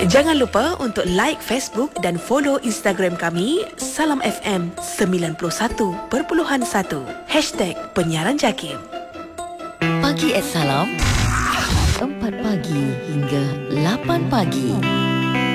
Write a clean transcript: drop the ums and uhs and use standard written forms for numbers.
Jangan lupa untuk like Facebook dan follow Instagram kami Salam FM 91.1 #Penyiaran Jakim. Pagi Salam 4 pagi hingga 8 pagi.